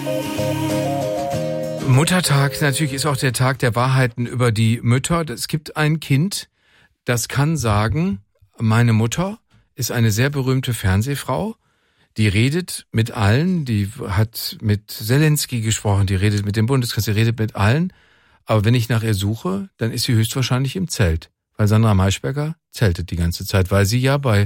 Muttertag natürlich ist auch der Tag der Wahrheiten über die Mütter. Es gibt ein Kind, das kann sagen, meine Mutter ist eine sehr berühmte Fernsehfrau, die redet mit allen, die hat mit Zelensky gesprochen, die redet mit dem Bundeskanzler, die redet mit allen. Aber wenn ich nach ihr suche, dann ist sie höchstwahrscheinlich im Zelt. Weil Sandra Maischberger zeltet die ganze Zeit, weil sie ja bei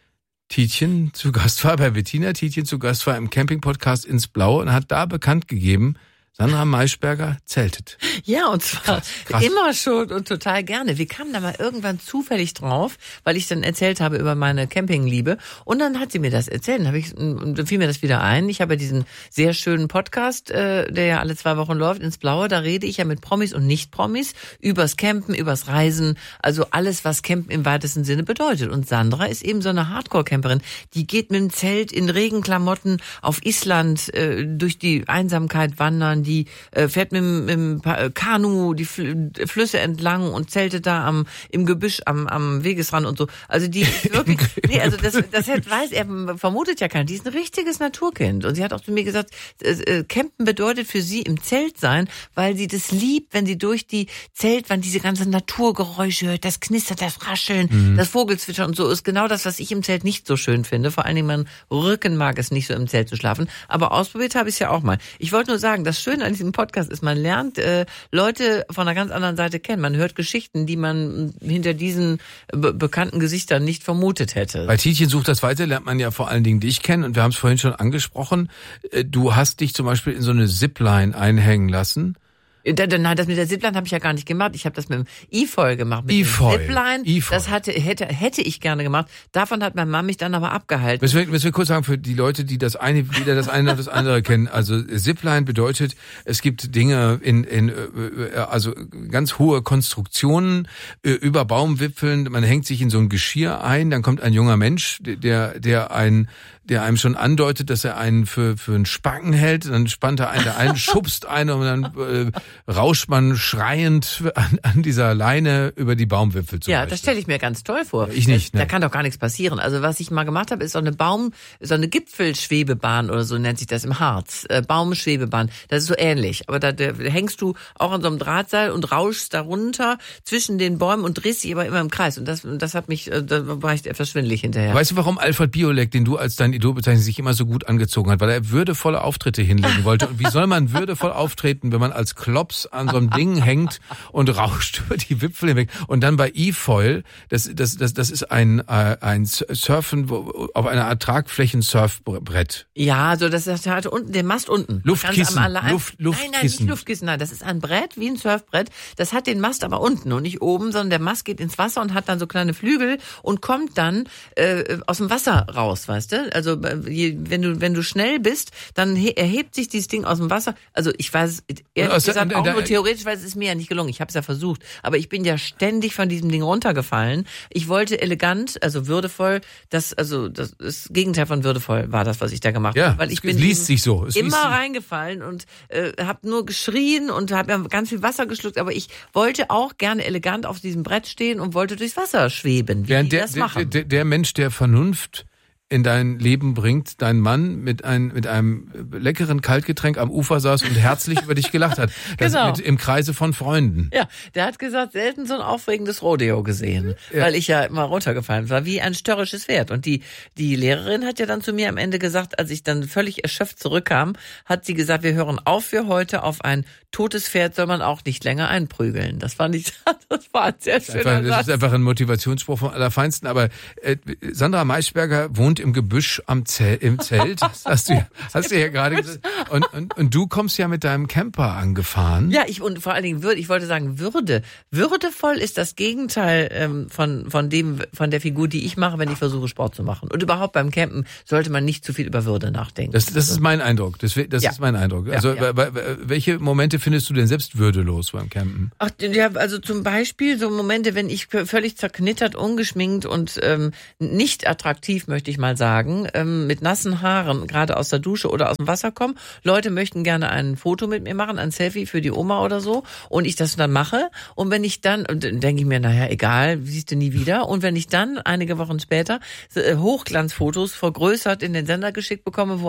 Tietjen zu Gast war, bei Bettina Tietjen zu Gast war im Camping-Podcast ins Blaue und hat da bekannt gegeben, Sandra Maischberger zeltet. Ja, und zwar krass. Immer schon und total gerne. Wir kamen da mal irgendwann zufällig drauf, weil ich dann erzählt habe über meine Campingliebe. Und dann hat sie mir das erzählt. Dann fiel mir das wieder ein. Ich habe ja diesen sehr schönen Podcast, der ja alle 2 Wochen läuft, ins Blaue. Da rede ich ja mit Promis und Nicht-Promis übers Campen, übers Reisen. Also alles, was Campen im weitesten Sinne bedeutet. Und Sandra ist eben so eine Hardcore-Camperin. Die geht mit dem Zelt in Regenklamotten auf Island durch die Einsamkeit wandern. Die fährt mit dem Kanu die Flüsse entlang und zeltet da im Gebüsch am Wegesrand und so. Also die wirklich, nee, also das weiß er, vermutet ja keiner. Die ist ein richtiges Naturkind. Und sie hat auch zu mir gesagt, Campen bedeutet für sie im Zelt sein, weil sie das liebt, wenn sie durch die Zeltwand diese ganzen Naturgeräusche hört, das Knistern, das Rascheln, das Vogelzwitschern und so ist genau das, was ich im Zelt nicht so schön finde. Vor allen Dingen mein Rücken mag es nicht so im Zelt zu schlafen. Aber ausprobiert habe ich es ja auch mal. Ich wollte nur sagen, das Schöne an diesem Podcast ist, man lernt Leute von einer ganz anderen Seite kennen. Man hört Geschichten, die man hinter diesen bekannten Gesichtern nicht vermutet hätte. Bei Tietjen sucht das weiter, lernt man ja vor allen Dingen dich kennen. Und wir haben es vorhin schon angesprochen. Du hast dich zum Beispiel in so eine Zipline einhängen lassen. Nein, das mit der Zipline habe ich ja gar nicht gemacht. Ich habe das mit dem E-Foil gemacht. Mit E-Foil. Zipline, das hätte ich gerne gemacht. Davon hat meine Mama mich dann aber abgehalten. Müssen wir kurz sagen, für die Leute, die das eine, weder das eine noch das andere kennen. Also Zipline bedeutet, es gibt Dinge also ganz hohe Konstruktionen über Baumwipfeln. Man hängt sich in so ein Geschirr ein, dann kommt ein junger Mensch, der einem schon andeutet, dass er einen für einen Spacken hält. Dann spannt er einen, schubst einen und dann rauscht man schreiend an dieser Leine über die Baumwipfel zum Beispiel. Das stelle ich mir ganz toll vor. Ich nicht. Da kann doch gar nichts passieren. Also was ich mal gemacht habe, ist so eine Gipfelschwebebahn oder so nennt sich das im Harz. Baumschwebebahn. Das ist so ähnlich. Aber da hängst du auch an so einem Drahtseil und rauschst da runter zwischen den Bäumen und drehst dich aber immer im Kreis. Und das hat mich, da war ich etwas schwindelig hinterher. Weißt du, warum Alfred Biolek, den du als dein Idol bezeichnest, sich immer so gut angezogen hat? Weil er würdevolle Auftritte hinlegen wollte. Und wie soll man würdevoll auftreten, wenn man als Klops an so einem Ding hängt und rauscht über die Wipfel hinweg? Und dann bei E-Foil, das ist ein Surfen auf einer Art Tragflächen-Surfbrett. Ja, so das hat unten den Mast unten. Luftkissen. Nein, nicht Luftkissen. Nein, das ist ein Brett, wie ein Surfbrett. Das hat den Mast aber unten und nicht oben, sondern der Mast geht ins Wasser und hat dann so kleine Flügel und kommt dann aus dem Wasser raus, weißt du? Also wenn du schnell bist, dann erhebt sich dieses Ding aus dem Wasser. Also ich weiß ehrlich gesagt auch nur theoretisch, weil es ist mir ja nicht gelungen. Ich habe es ja versucht, aber ich bin ja ständig von diesem Ding runtergefallen. Ich wollte elegant, also würdevoll, das Gegenteil von würdevoll war das, was ich da gemacht habe, weil ich bin immer reingefallen und habe nur geschrien und habe ja ganz viel Wasser geschluckt, aber ich wollte auch gerne elegant auf diesem Brett stehen und wollte durchs Wasser schweben, wie die das machen. Der Mensch, der Vernunft in dein Leben bringt, dein Mann mit einem leckeren Kaltgetränk am Ufer saß und herzlich über dich gelacht hat. Genau. Im Kreise von Freunden. Ja, der hat gesagt, selten so ein aufregendes Rodeo gesehen, weil ich ja immer runtergefallen war, wie ein störrisches Pferd. Und die Lehrerin hat ja dann zu mir am Ende gesagt, als ich dann völlig erschöpft zurückkam, hat sie gesagt, wir hören auf für heute, auf ein totes Pferd soll man auch nicht länger einprügeln. Das war ein sehr schöner Satz. Das ist einfach ein Motivationsspruch vom Allerfeinsten. Aber Sandra Maischberger wohnt im Gebüsch im Zelt. Hast du ja gerade gesagt. Und du kommst ja mit deinem Camper angefahren. Ja, und vor allen Dingen ich wollte sagen Würde. Würdevoll ist das Gegenteil von der Figur, die ich mache, wenn ich versuche, Sport zu machen. Und überhaupt beim Campen sollte man nicht zu viel über Würde nachdenken. Das ist mein Eindruck. Das ist mein Eindruck. Also welche Momente findest du denn selbst würdelos beim Campen? Ach ja, also zum Beispiel so Momente, wenn ich völlig zerknittert, ungeschminkt und nicht attraktiv, möchte ich mal mal sagen, mit nassen Haaren gerade aus der Dusche oder aus dem Wasser kommen. Leute möchten gerne ein Foto mit mir machen, ein Selfie für die Oma oder so. Und ich das dann mache. Und wenn ich dann, und dann denke ich mir, naja, egal, siehst du nie wieder. Und wenn ich dann einige Wochen später Hochglanzfotos vergrößert in den Sender geschickt bekomme,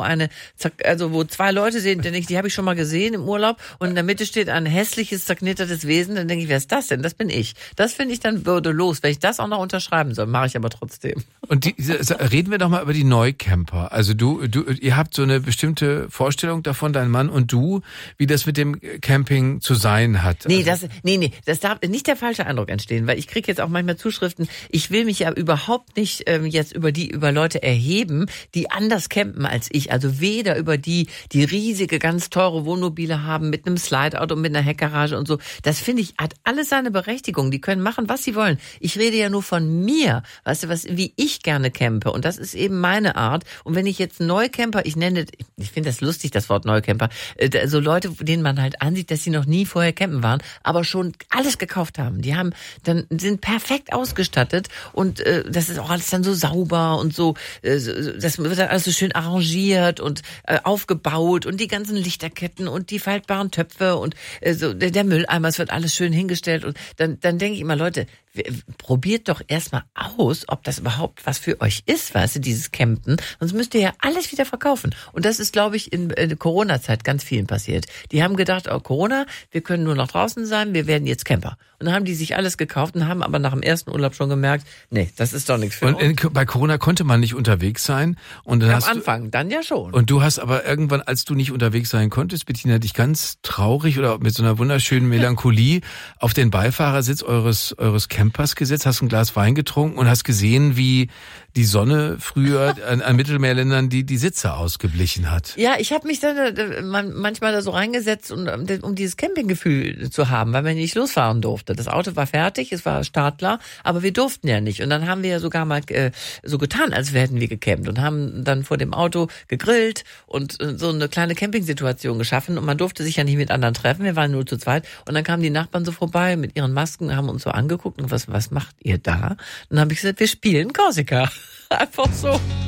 wo 2 Leute sehen, denke ich, die habe ich schon mal gesehen im Urlaub. Und in der Mitte steht ein hässliches, zerknittertes Wesen. Dann denke ich, wer ist das denn? Das bin ich. Das finde ich dann würdelos. Wenn ich das auch noch unterschreiben soll, mache ich aber trotzdem. Und reden wir doch mal über die Neucamper. Also ihr habt so eine bestimmte Vorstellung davon, dein Mann und du, wie das mit dem Camping zu sein hat. Nee, das darf nicht der falsche Eindruck entstehen, weil ich kriege jetzt auch manchmal Zuschriften, ich will mich ja überhaupt nicht jetzt über Leute erheben, die anders campen als ich. Also weder über die riesige, ganz teure Wohnmobile haben mit einem Slideout und mit einer Heckgarage und so. Das finde ich, hat alles seine Berechtigung. Die können machen, was sie wollen. Ich rede ja nur von mir, weißt du, wie ich gerne campe. Und das ist eben meine Art. Und wenn ich jetzt Neucamper, ich finde das lustig, das Wort Neucamper, so Leute, denen man halt ansieht, dass sie noch nie vorher campen waren, aber schon alles gekauft haben. Die sind perfekt ausgestattet und das ist auch alles dann so sauber und so, das wird dann alles so schön arrangiert und aufgebaut und die ganzen Lichterketten und die faltbaren Töpfe und so der Mülleimer, es wird alles schön hingestellt und dann denke ich immer, Leute, probiert doch erstmal aus, ob das überhaupt was für euch ist, weißt du, dieses Campen. Sonst müsst ihr ja alles wieder verkaufen. Und das ist, glaube ich, in der Corona-Zeit ganz vielen passiert. Die haben gedacht, oh Corona, wir können nur noch draußen sein, wir werden jetzt Camper. Und dann haben die sich alles gekauft und haben aber nach dem ersten Urlaub schon gemerkt, nee, das ist doch nichts für uns. Und bei Corona konnte man nicht unterwegs sein. Und dann am Anfang, dann ja schon. Und du hast aber irgendwann, als du nicht unterwegs sein konntest, Bettina, dich ganz traurig oder mit so einer wunderschönen Melancholie auf den Beifahrersitz eures Campers gesetzt, hast ein Glas Wein getrunken und hast gesehen, wie die Sonne früher an Mittelmeerländern die Sitze ausgeblichen hat. Ja, ich habe mich dann manchmal da so reingesetzt, um dieses Campinggefühl zu haben, weil man nicht losfahren durfte. Das Auto war fertig, es war startklar, aber wir durften ja nicht. Und dann haben wir ja sogar mal so getan, als hätten wir gecampt und haben dann vor dem Auto gegrillt und so eine kleine Campingsituation geschaffen. Und man durfte sich ja nicht mit anderen treffen, wir waren nur zu zweit. Und dann kamen die Nachbarn so vorbei mit ihren Masken, haben uns so angeguckt und was macht ihr da? Und dann habe ich gesagt, wir spielen Korsika. Einfach so.